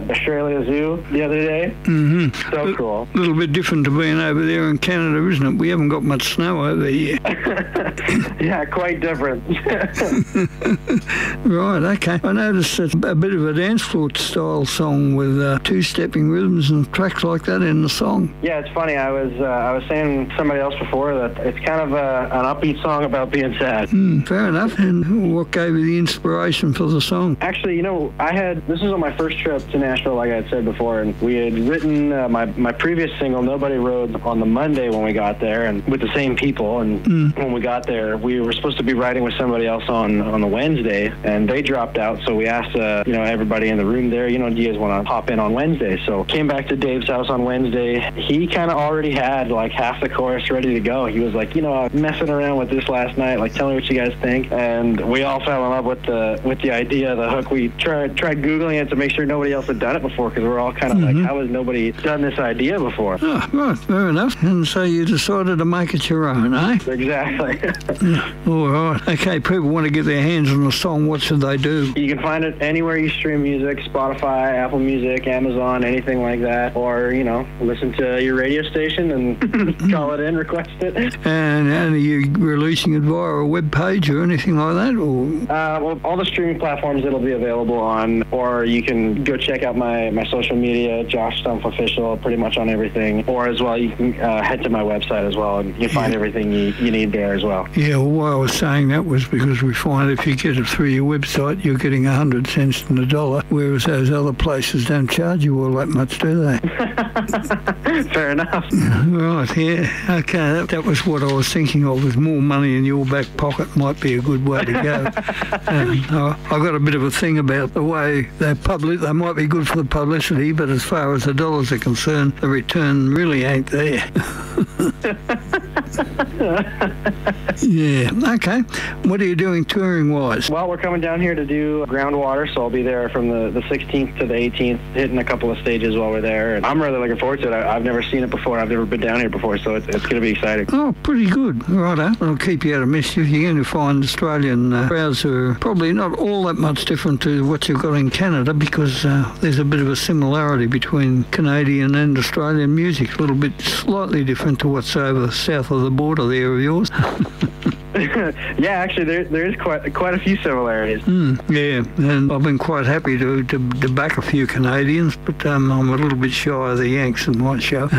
Australia Zoo the other day. Mm-hmm. So cool. A little bit different to being over there in Canada, isn't it? We haven't got much snow over here. Yeah, quite different. Right, okay. I noticed it's a bit of a dance floor style song with two-stepping rhythms and tracks like that in the song. Yeah, it's funny. I was saying to somebody else before that it's kind of an upbeat song about being sad. Fair enough. And what gave you the inspiration for the song? Actually, this was on my first trip to Nashville, like I had said before, and we had written my previous single, Nobody Rode, on the Monday when we got there, and with the same people. And when we got there, we were supposed to be writing with somebody else on the Wednesday, and they dropped out. So we asked, everybody in the room there, do you guys want to hop in on Wednesday? So came back to Dave's house on Wednesday. He kind of already had like half the chorus ready to go. He was like, I'm messing around with this last night. Like, tell me what you guys think. And we all fell in love with the idea of the hook. We tried Googling it to make sure nobody else had done it before, because we're all kind of like, how has nobody done this idea before? Oh, right, fair enough. And so you decided to make it your own, eh? Exactly. All right. Okay, people want to get their hands on the song. What should they do? You can find it anywhere you stream music, Spotify, Apple Music, Amazon, anything like that. Or, listen to your radio station and call it in, request it. And are you releasing it via a web page or anything like that? Or? Well, all the streaming platforms it'll be available on, or you can go check out my social media, Josh Stumpf Official, pretty much on everything. Or as well, you can head to my website as well, and you can find everything you need there as well. Yeah, well, why I was saying that was because we find if you get it through your website, you're getting 100 cents and $1, whereas those other places don't charge you all that much, do they? Fair enough. Right, yeah. Okay, that was what I was thinking of, with more money in your back pocket might be a good way to go. I've got a bit of a thing about the way they might be good for the publicity, but as far as the dollars are concerned, the return really ain't there. Yeah, okay. What are you doing touring-wise? Well, we're coming down here to do Groundwater, so I'll be there from the 16th to the 18th, hitting a couple of stages while we're there. And I'm really looking forward to it. I've never seen it before. I've never been down here before, so it's going to be exciting. Oh, pretty good. Righto. It'll keep you out of mischief. You're going to find Australian crowds are probably not all that much different to what you've got in Canada, because there's a bit of a similarity between Canadian and Australian music. A little bit slightly different to what's over south of the border there of yours. Yeah, actually, there is quite a few similarities. Yeah, and I've been quite happy to back a few Canadians, but I'm a little bit shy of the Yanks in my show.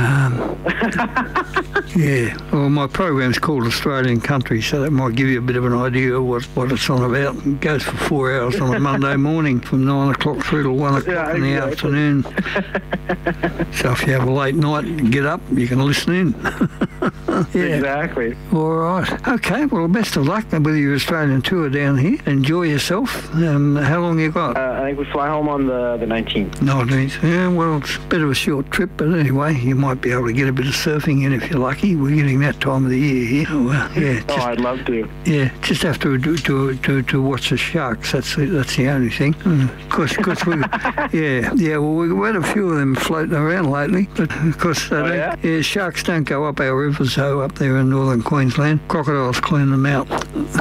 Yeah, well, my program's called Australian Country, so that might give you a bit of an idea of what it's on about. It goes for 4 hours on a Monday morning from 9 o'clock through to 1 o'clock in the afternoon. So if you have a late night, get up, you can listen in. Yeah. Exactly. All right. Okay, well, best of luck with your Australian tour down here. Enjoy yourself. How long you got? I think we fly home on the 19th. 19th. Yeah, well, it's a bit of a short trip, but anyway, you might be able to get a bit of surfing in if you're lucky. We're getting that time of the year here. Oh, yeah. I'd love to. Yeah, just have to watch the sharks. That's the only thing. Of course, well, we've had a few of them floating around lately, but of course, sharks don't go up our rivers, though, up there in northern Queensland. Crocodiles clean them out.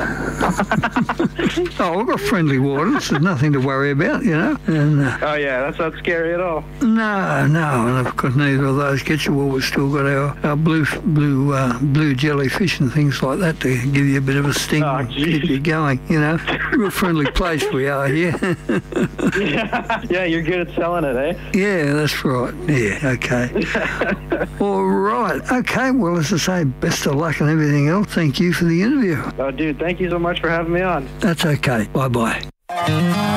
Oh, we've got friendly waters. There's nothing to worry about, And, that's not scary at all. No, and of course neither of those get you. Well, we've still got our blue jellyfish and things like that to give you a bit of a sting and keep you going, Real friendly place we are here. Yeah, you're good at selling it, eh? Yeah, that's right. Yeah, okay. All right. Okay, well, as I say, best of luck and everything else. Thank you for the interview. Oh, dude, thank you so much for having me on. That's okay. Bye-bye.